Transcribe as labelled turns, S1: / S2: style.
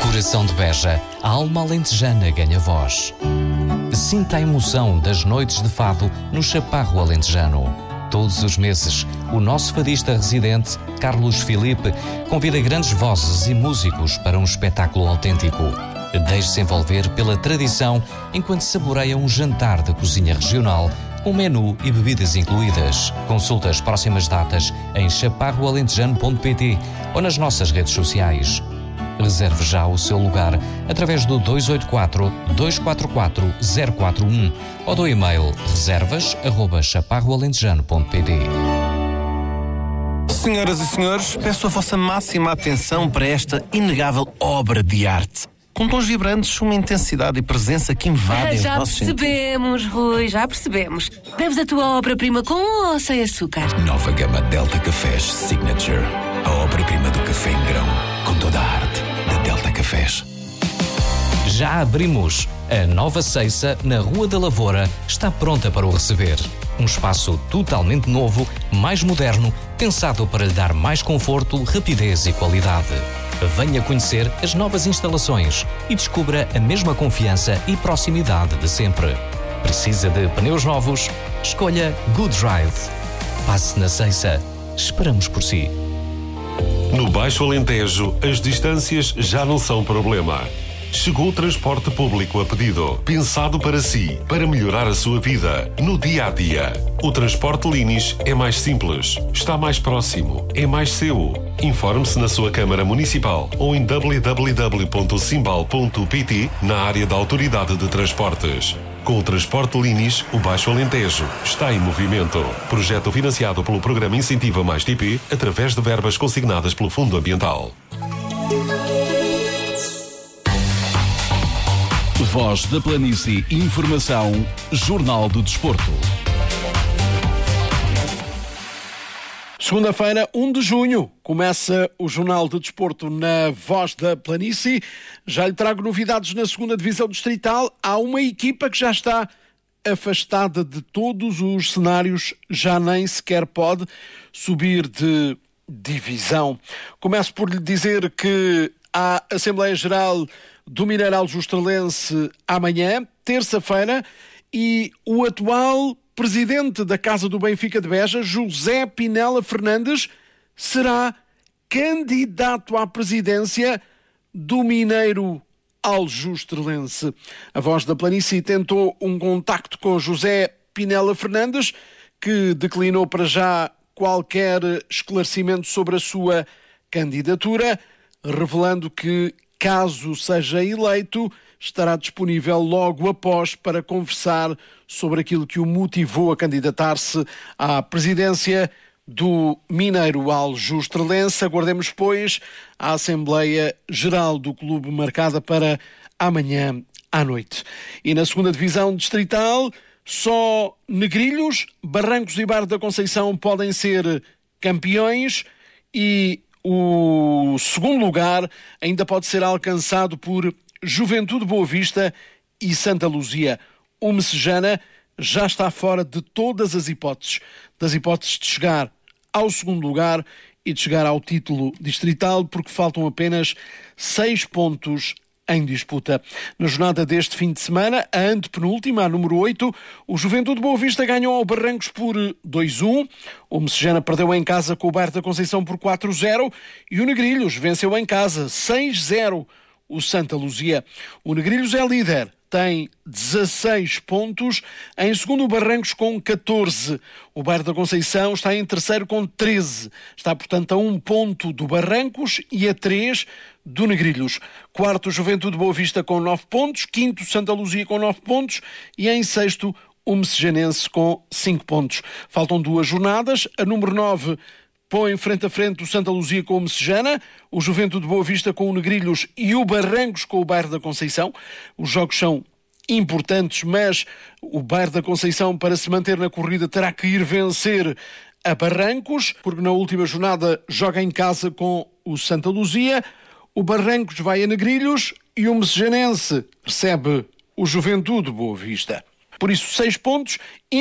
S1: Coração de Beja, a alma alentejana ganha voz. Sinta a emoção das noites de fado no Chaparro Alentejano. Todos os meses, o nosso fadista residente, Carlos Filipe, convida grandes vozes e músicos para um espetáculo autêntico. Deixe-se envolver pela tradição enquanto saboreia um jantar de cozinha regional com menu e bebidas incluídas. Consulte as próximas datas em chaparroalentejano.pt ou nas nossas redes sociais. Reserve já o seu lugar através do 284-244-041 ou do e-mail reservas@chaparroalentejano.pt.
S2: Senhoras e senhores, peço a vossa máxima atenção para esta inegável obra de arte. Com tons vibrantes, uma intensidade e presença que invadem os nossos sentidos.
S3: Já percebemos, Rui, já percebemos. Bebes a tua obra-prima com ou sem açúcar?
S4: Nova gama Delta Cafés Signature. A obra-prima do café em grão, com toda a arte da Delta Cafés.
S1: Já abrimos! A nova Ceiça, na Rua da Lavoura, está pronta para o receber. Um espaço totalmente novo, mais moderno, pensado para lhe dar mais conforto, rapidez e qualidade. Venha conhecer as novas instalações e descubra a mesma confiança e proximidade de sempre. Precisa de pneus novos? Escolha Good Drive. Passe na Ceiça. Esperamos por si.
S5: No Baixo Alentejo, as distâncias já não são problema. Chegou o transporte público a pedido, pensado para si, para melhorar a sua vida, no dia-a-dia. O transporte Linis é mais simples, está mais próximo, é mais seu. Informe-se na sua Câmara Municipal ou em www.simbal.pt na área da Autoridade de Transportes. Com o transporte Linis, o Baixo Alentejo está em movimento. Projeto financiado pelo Programa Incentiva Mais TP, através de verbas consignadas pelo Fundo Ambiental.
S6: Voz da Planície, informação, Jornal do Desporto.
S7: Segunda-feira, 1 de junho, começa o Jornal do Desporto na Voz da Planície. Já lhe trago novidades na segunda divisão distrital. Há uma equipa que já está afastada de todos os cenários, já nem sequer pode subir de divisão. Começo por lhe dizer que há Assembleia Geral do Mineiral Justralense amanhã, terça-feira, e o atual presidente da Casa do Benfica de Beja, José Pinela Fernandes, será candidato à presidência do Mineiro Aljustrelense. A Voz da Planície tentou um contacto com José Pinela Fernandes, que declinou para já qualquer esclarecimento sobre a sua candidatura, revelando que, caso seja eleito, estará disponível logo após para conversar sobre aquilo que o motivou a candidatar-se à presidência do Mineiro Aljustrelense. Aguardemos, pois, a Assembleia Geral do Clube marcada para amanhã à noite. E na segunda divisão distrital, só Negrilhos, Barrancos e Bar da Conceição podem ser campeões e o segundo lugar ainda pode ser alcançado por Juventude Boa Vista e Santa Luzia. O Messejana já está fora de todas as hipóteses. Das hipóteses de chegar ao segundo lugar e de chegar ao título distrital, porque faltam apenas 6 pontos em disputa. Na jornada deste fim de semana, a antepenúltima, a número 8, o Juventude Boa Vista ganhou ao Barrancos por 2-1, o Messejana perdeu em casa com o Bairro da Conceição por 4-0 e o Negrilhos venceu em casa 6-0 o Santa Luzia. O Negrilhos é líder, tem 16 pontos, em segundo o Barrancos com 14. O Bairro da Conceição está em terceiro com 13. Está, portanto, a 1 ponto do Barrancos e a 3 do Negrilhos. Quarto, Juventude Boa Vista com 9 pontos. Quinto, Santa Luzia com 9 pontos. E em sexto, o Messejanense com 5 pontos. Faltam 2 jornadas. A número 9 põe frente a frente o Santa Luzia com o Messejana, o Juventude Boa Vista com o Negrilhos e o Barrancos com o Bairro da Conceição. Os jogos são importantes, mas o Bairro da Conceição, para se manter na corrida, terá que ir vencer a Barrancos, porque na última jornada joga em casa com o Santa Luzia. O Barrancos vai a Negrilhos e o Messejanense recebe o Juventude Boa Vista. Por isso, 6 pontos.